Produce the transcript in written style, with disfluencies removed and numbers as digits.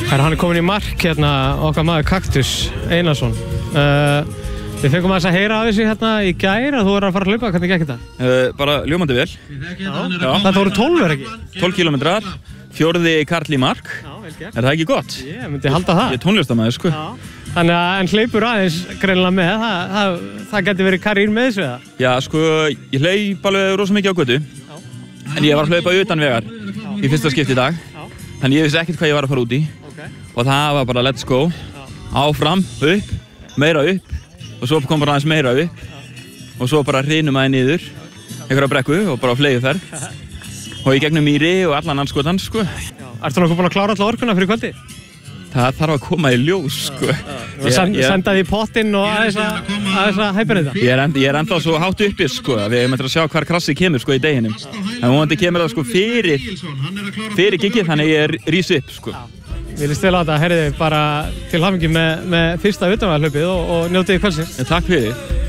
Hann komin í mark hérna, okkar maður Kaktus Einarsson. Við fengum að heyra af þessu hérna í gær að þú að fara að hlaupa, hvernig gekk þetta? Bara ljómandi vel. Þetta voru 12 ekki? 12 kilometrar, 4. karl í mark. Er það ekki gott? Ég myndi halda það. Ég er tónlistarmaður, sko. Þannig að en hleypur aðeins greinilega með, það geti verið karrír með þessu eða? Já, sko, ég hleyp alveg rosa mikið á götu. En ég var að hlaupa utan vegar í fyrsta skipti í dag. Þannig ég vissi ekkert hvað ég var að fara út í. Og það var bara let's go. Áfram, upp, meira upp. Og svo kom bara aðeins meira upp. Og svo bara hrynum aðeins niður. Einhverja brekku og bara á fleiguferð. Og í gegnum mýri og allan anskotan, sko. Ertu nokkuð búinn að klára alla orkuna fyrir kvöldi? Það þarf að koma í ljós, sko. Senda því í pottinn og aðeins að hæpa þetta? Ég er ennþá svo hátt uppi, sko. Við erum eftir að sjá hvar krassið kemur, sko, í deginum. En vonandi kemur það, sko, fyrir giggið, þannig ég rís upp, sko. Við erum stil á þetta, herriði bara til hamingju með fyrsta utanvæðarhlaupið og njótið kvöldsins. Takk fyrir.